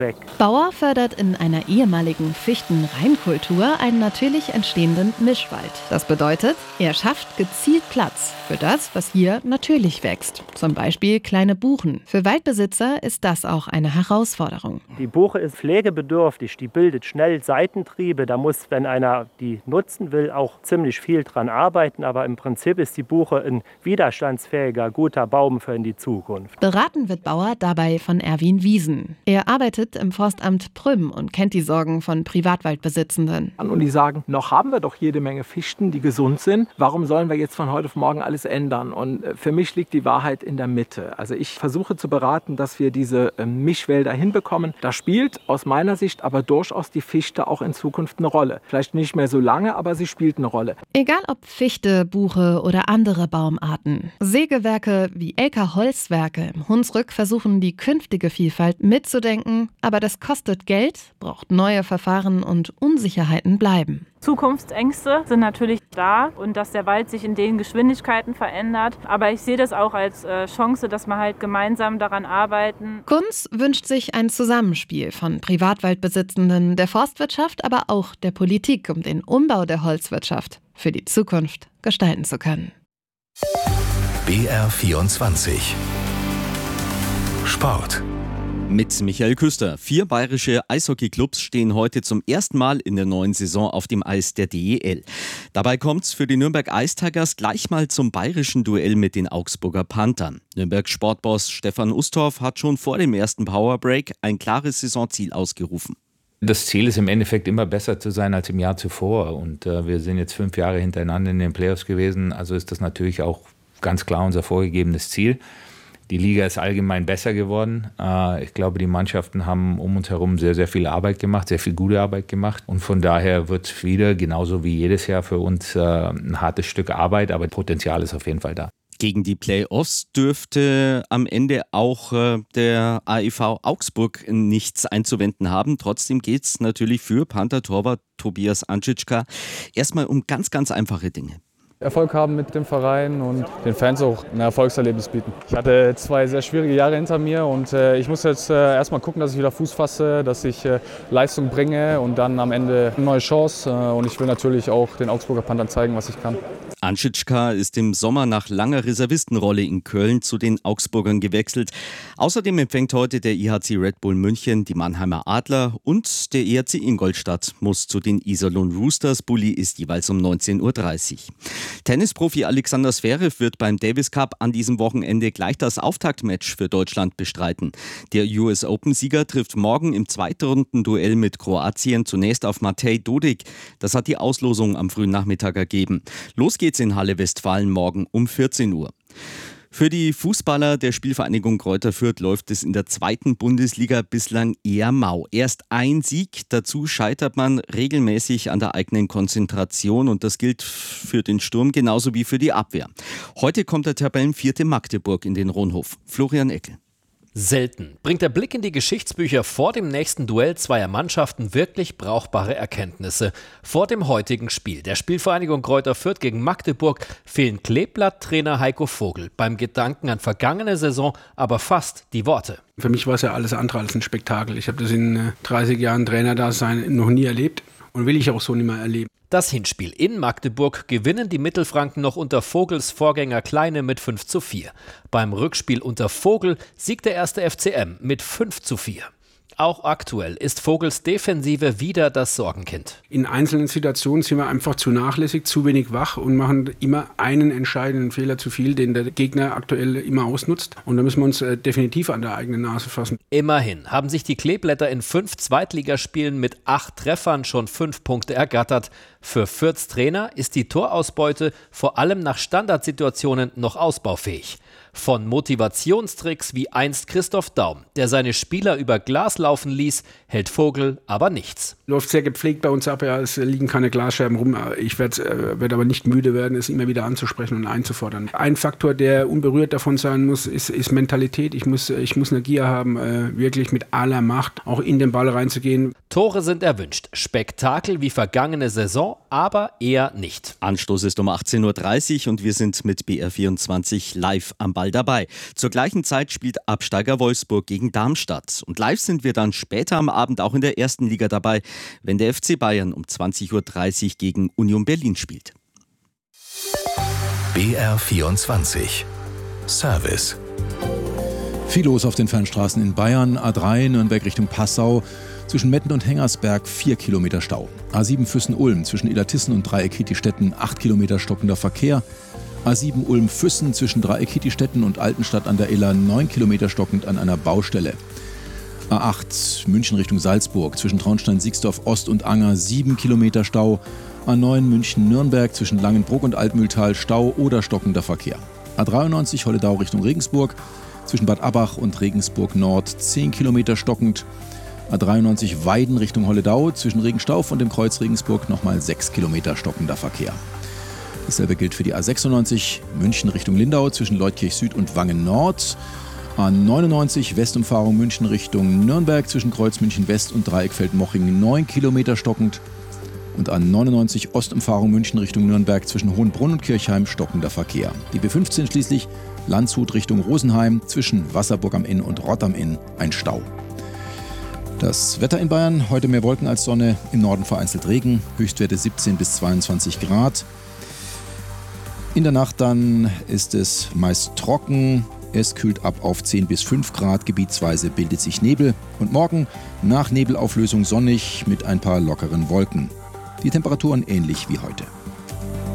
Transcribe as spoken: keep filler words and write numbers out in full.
weg. Bauer fördert in einer ehemaligen Fichtenreinkultur einen natürlich entstehenden Mischwald. Das bedeutet, er schafft gezielt Platz für das, was hier natürlich wächst. Zum Beispiel kleine Buchen. Für Waldbesitzer ist das auch eine Herausforderung. Die Buche ist pflegebedürftig, die bildet schnell Seitentriebe. Da muss, wenn einer die nutzen will, auch ziemlich viel dran arbeiten. Aber im Prinzip ist die Buche ein widerstandsfähiger, guter Baum für in die Zukunft. Beraten wird Bauer dabei von Erwin Wiesen. Er arbeitet im Forstamt Prüm und kennt die Sorgen von Privatwaldbesitzenden. Und die sagen, noch haben wir doch jede Menge Fichten, die gesund sind. Warum sollen wir jetzt von heute auf morgen alles ändern? Und für mich liegt die Wahrheit in der Mitte. Also ich versuche zu beraten, dass wir diese Mischwälder hinbekommen. Da spielt aus meiner Sicht aber durchaus die Fichte auch in Zukunft eine Rolle. Vielleicht nicht mehr so lange, aber sie spielt eine Rolle. Egal ob Fichte, Buche oder andere Baumarten. Sägewerke wie Elker Holzwerke im Hunsrück versuchen, die künftige Vielfalt mitzudenken. Aber das kostet Geld, braucht neue Verfahren und Unsicherheiten bleiben. Zukunftsängste sind natürlich da und dass der Wald sich in den Geschwindigkeiten verändert. Aber ich sehe das auch als äh, Chance, dass wir halt gemeinsam daran arbeiten. Kunz wünscht sich ein Zusammenspiel von Privatwaldbesitzenden, der Forstwirtschaft, aber auch der Politik, um den Umbau der Holzwirtschaft für die Zukunft gestalten zu können. B R vierundzwanzig Sport. Mit Michael Küster. Vier bayerische Eishockeyclubs stehen heute zum ersten Mal in der neuen Saison auf dem Eis der D E L. Dabei kommt es für die Nürnberg Ice Tigers gleich mal zum bayerischen Duell mit den Augsburger Panthern. Nürnberg Sportboss Stefan Ustorf hat schon vor dem ersten Powerbreak ein klares Saisonziel ausgerufen. Das Ziel ist im Endeffekt immer besser zu sein als im Jahr zuvor. Und äh, wir sind jetzt fünf Jahre hintereinander in den Playoffs gewesen. Also ist das natürlich auch ganz klar unser vorgegebenes Ziel. Die Liga ist allgemein besser geworden. Ich glaube, die Mannschaften haben um uns herum sehr, sehr viel Arbeit gemacht, sehr viel gute Arbeit gemacht. Und von daher wird es wieder, genauso wie jedes Jahr für uns, ein hartes Stück Arbeit, aber Potenzial ist auf jeden Fall da. Gegen die Playoffs dürfte am Ende auch der A E V Augsburg nichts einzuwenden haben. Trotzdem geht es natürlich für Panther-Torwart Tobias Anschitschka erstmal um ganz, ganz einfache Dinge. Erfolg haben mit dem Verein und den Fans auch ein Erfolgserlebnis bieten. Ich hatte zwei sehr schwierige Jahre hinter mir und äh, ich muss jetzt äh, erstmal gucken, dass ich wieder Fuß fasse, dass ich äh, Leistung bringe und dann am Ende eine neue Chance. Äh, und ich will natürlich auch den Augsburger Panthern zeigen, was ich kann. Anschitschka ist im Sommer nach langer Reservistenrolle in Köln zu den Augsburgern gewechselt. Außerdem empfängt heute der I H C Red Bull München die Mannheimer Adler und der E R C Ingolstadt muss zu den Iserlohn Roosters. Bulli ist jeweils um neunzehn Uhr dreißig. Tennisprofi Alexander Zverev wird beim Davis Cup an diesem Wochenende gleich das Auftaktmatch für Deutschland bestreiten. Der U S Open-Sieger trifft morgen im Zweitrunden-Duell mit Kroatien zunächst auf Matej Dodik. Das hat die Auslosung am frühen Nachmittag ergeben. Los geht's in Halle Westfalen morgen um vierzehn Uhr. Für die Fußballer der Spielvereinigung Greuther Fürth läuft es in der zweiten Bundesliga bislang eher mau. Erst ein Sieg, dazu scheitert man regelmäßig an der eigenen Konzentration und das gilt für den Sturm genauso wie für die Abwehr. Heute kommt der Tabellenvierte Magdeburg in den Ronhof. Florian Eckel. Selten bringt der Blick in die Geschichtsbücher vor dem nächsten Duell zweier Mannschaften wirklich brauchbare Erkenntnisse. Vor dem heutigen Spiel der Spielvereinigung Greuther Fürth gegen Magdeburg fehlen Kleeblatt-Trainer Heiko Vogel beim Gedanken an vergangene Saison aber fast die Worte. Für mich war es ja alles andere als ein Spektakel. Ich habe das in dreißig Jahren Trainerdasein noch nie erlebt und will ich auch so nicht mehr erleben. Das Hinspiel in Magdeburg gewinnen die Mittelfranken noch unter Vogels Vorgänger Kleine mit fünf zu vier. Beim Rückspiel unter Vogel siegt der erste F C M mit fünf zu vier. Auch aktuell ist Vogels Defensive wieder das Sorgenkind. In einzelnen Situationen sind wir einfach zu nachlässig, zu wenig wach und machen immer einen entscheidenden Fehler zu viel, den der Gegner aktuell immer ausnutzt. Und da müssen wir uns äh, definitiv an der eigenen Nase fassen. Immerhin haben sich die Kleeblätter in fünf Zweitligaspielen mit acht Treffern schon fünf Punkte ergattert. Für Fürths Trainer ist die Torausbeute vor allem nach Standardsituationen noch ausbaufähig. Von Motivationstricks wie einst Christoph Daum, der seine Spieler über Glas laufen ließ, hält Vogel aber nichts. Läuft sehr gepflegt bei uns ab, ja, es liegen keine Glasscherben rum. Ich werde äh, werd aber nicht müde werden, es immer wieder anzusprechen und einzufordern. Ein Faktor, der unberührt davon sein muss, ist, ist Mentalität. Ich muss, ich muss eine Gier haben, äh, wirklich mit aller Macht auch in den Ball reinzugehen. Tore sind erwünscht. Spektakel wie vergangene Saison, aber eher nicht. Anstoß ist um achtzehn Uhr dreißig und wir sind mit B R vierundzwanzig live am Ball dabei. Zur gleichen Zeit spielt Absteiger Wolfsburg gegen Darmstadt. Und live sind wir dann später am Abend auch in der ersten Liga dabei, wenn der F C Bayern um zwanzig Uhr dreißig gegen Union Berlin spielt. B R vierundzwanzig Service. Viel los auf den Fernstraßen in Bayern. A drei Nürnberg Richtung Passau. Zwischen Metten und Hengersberg vier Kilometer Stau. A sieben Füssen-Ulm zwischen Illertissen und Dreieck-Hietistetten acht Kilometer stockender Verkehr. A sieben Ulm-Füssen zwischen Dreieck-Hietistetten und Altenstadt an der Iller neun Kilometer stockend an einer Baustelle. A acht München Richtung Salzburg zwischen Traunstein-Siegsdorf Ost und Anger sieben Kilometer Stau. A neun München-Nürnberg zwischen Langenbruck und Altmühltal Stau oder stockender Verkehr. A dreiundneunzig Holledau Richtung Regensburg zwischen Bad Abbach und Regensburg Nord zehn Kilometer stockend. A dreiundneunzig Weiden Richtung Holledau zwischen Regenstauf und dem Kreuz Regensburg nochmal sechs Kilometer stockender Verkehr. Dasselbe gilt für die A sechsundneunzig München Richtung Lindau zwischen Leutkirch Süd und Wangen Nord. A neunundneunzig Westumfahrung München Richtung Nürnberg zwischen Kreuz München West und Dreieckfeld-Moching neun Kilometer stockend. Und A neunundneunzig Ostumfahrung München Richtung Nürnberg zwischen Hohenbrunn und Kirchheim stockender Verkehr. Die B fünfzehn schließlich Landshut Richtung Rosenheim zwischen Wasserburg am Inn und Rott am Inn ein Stau. Das Wetter in Bayern, heute mehr Wolken als Sonne, im Norden vereinzelt Regen, Höchstwerte siebzehn bis zweiundzwanzig Grad. In der Nacht dann ist es meist trocken, es kühlt ab auf zehn bis fünf Grad, gebietsweise bildet sich Nebel. Und morgen nach Nebelauflösung sonnig mit ein paar lockeren Wolken. Die Temperaturen ähnlich wie heute.